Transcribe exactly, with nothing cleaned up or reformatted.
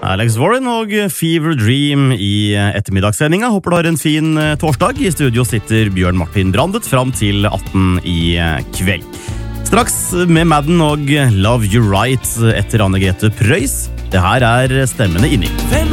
Alex Warren og Fever Dream i ettermiddagssendinga. Håper du har en fin torsdag. I studio sitter Bjørn Martin Brandet fram til atten i kveld. Straks med Madden og Love You Right etter Anne Grete Preus. Det her er Stemmene inni.